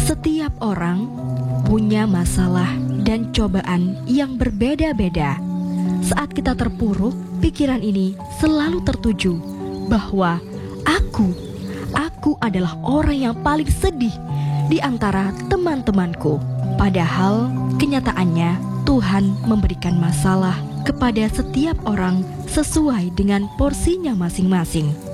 Setiap orang punya masalah dan cobaan yang berbeda-beda. Saat kita terpuruk, pikiran ini selalu tertuju bahwa aku adalah orang yang paling sedih di antara teman-temanku. Padahal kenyataannya Tuhan memberikan masalah kepada setiap orang sesuai dengan porsinya masing-masing.